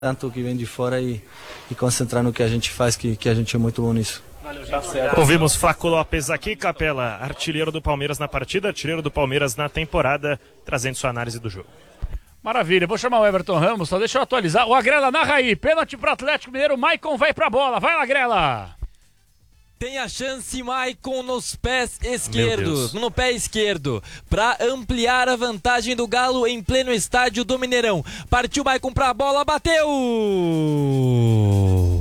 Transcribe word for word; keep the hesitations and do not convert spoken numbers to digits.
tanto que vem de fora e, e concentrar no que a gente faz, que, que a gente é muito bom nisso. Ouvimos Flaco Lopes aqui, Capela, artilheiro do Palmeiras na partida, artilheiro do Palmeiras na temporada, trazendo sua análise do jogo. Maravilha, vou chamar o Everton Ramos, só deixa eu atualizar. O Agrela narra aí, pênalti pro Atlético Mineiro, o Maicon vai pra bola, vai lá, Agrela! Tem a chance Maicon nos pés esquerdos, no pé esquerdo, para ampliar a vantagem do Galo em pleno estádio do Mineirão. Partiu Maicon pra bola, bateu!